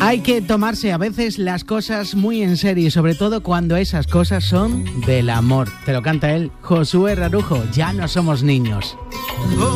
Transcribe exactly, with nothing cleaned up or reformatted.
Hay que tomarse a veces las cosas muy en serio, y sobre todo cuando esas cosas son del amor. Te lo canta él, Josué Rarujo. Ya no somos niños.